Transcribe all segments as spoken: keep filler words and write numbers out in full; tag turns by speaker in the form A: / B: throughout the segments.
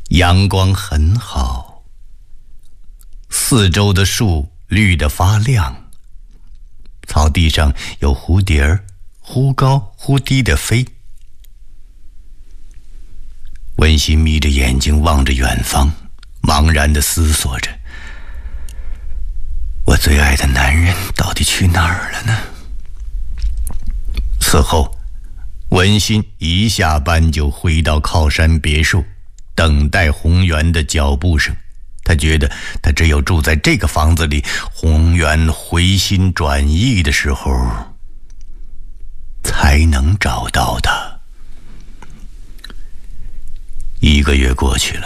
A: 阳光很好，四周的树绿得发亮，草地上有蝴蝶儿忽高忽低地飞。温馨眯着眼睛望着远方，茫然地思索着，我最爱的男人到底去哪儿了呢？此后，温馨一下班就回到靠山别墅，等待宏源的脚步声。他觉得他只有住在这个房子里，宏源回心转意的时候才能找到他。一个月过去了，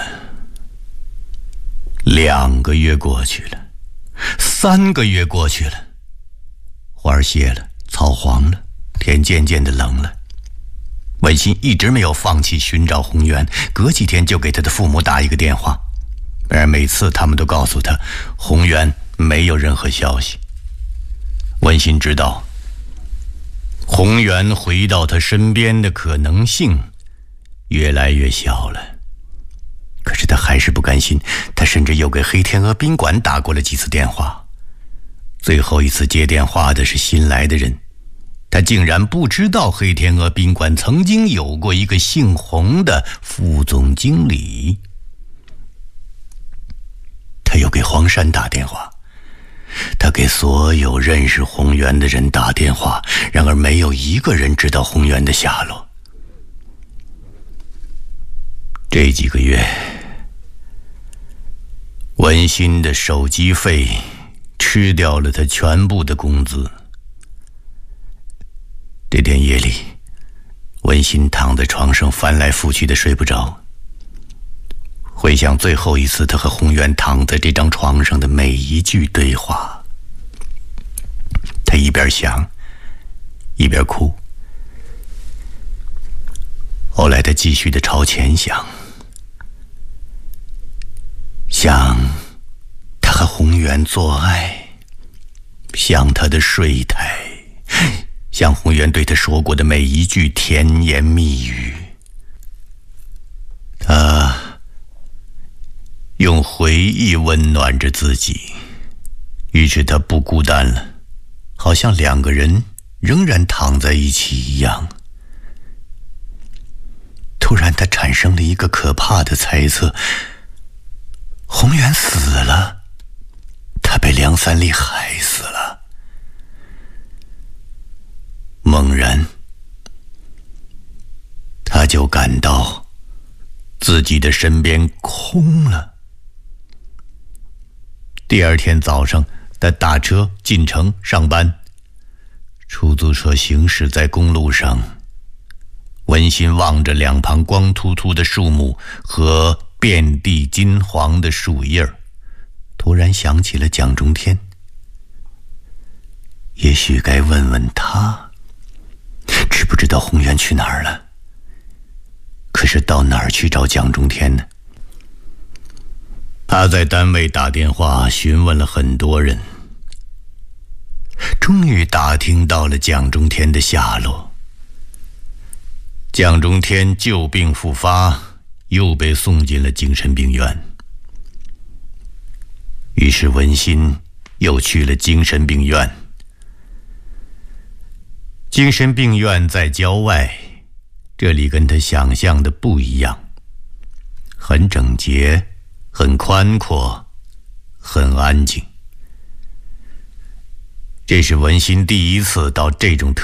A: 两个月过去了，三个月过去了，花儿谢了，草黄了，天渐渐的冷了。温馨一直没有放弃寻找宏源，隔几天就给他的父母打一个电话，而每次他们都告诉他宏源没有任何消息。温馨知道宏源回到他身边的可能性越来越小了，可是他还是不甘心，他甚至又给黑天鹅宾馆打过了几次电话。最后一次接电话的是新来的人，他竟然不知道黑天鹅宾馆曾经有过一个姓洪的副总经理。他又给黄山打电话，他给所有认识宏源的人打电话，然而没有一个人知道宏源的下落。这几个月，温馨的手机费吃掉了他全部的工资。这天夜里，温馨躺在床上翻来覆去的睡不着，回想最后一次他和宏源躺在这张床上的每一句对话，他一边想一边哭。后来他继续的朝前想，想他和宏源做爱，想他的睡态，想宏源对他说过的每一句甜言蜜语。他用回忆温暖着自己，于是他不孤单了，好像两个人仍然躺在一起一样。突然他产生了一个可怕的猜测，宏源死了，他被梁三立害死了。猛然，他就感到自己的身边空了。第二天早上，他打车进城上班，出租车行驶在公路上，温馨望着两旁光秃秃的树木和遍地金黄的树叶，突然想起了蒋中天。也许该问问他，知不知道宏源去哪儿了？可是到哪儿去找蒋中天呢？他在单位打电话询问了很多人，终于打听到了蒋中天的下落。蒋中天旧病复发，又被送进了精神病院。于是温馨又去了精神病院。精神病院在郊外，这里跟他想象的不一样，很整洁，很宽阔，很安静。这是温馨第一次到这种特